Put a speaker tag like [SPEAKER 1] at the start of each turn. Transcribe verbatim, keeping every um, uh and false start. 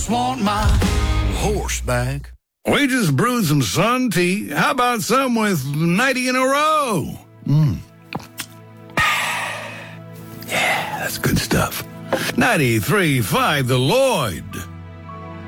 [SPEAKER 1] want my horse back.
[SPEAKER 2] We just brewed some Sun tea. How about some with ninety in a row? Mm. Yeah, that's good stuff. ninety-three point five The Lloyd.